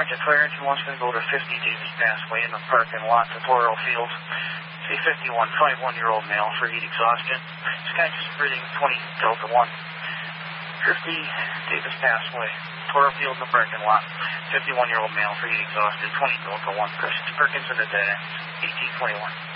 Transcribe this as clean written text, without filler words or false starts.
Sergeant Fire Engine 1's going to go to 50 Davis Passway in the parking lot to Toro Field. Say 51-year-old male for heat exhaustion. This guy's just breathing 20 Delta 1. 50 Davis Passway, Toro Field in the parking lot. 51-year-old male for heat exhaustion, 20 Delta 1. Perkins in the dead end, 1821.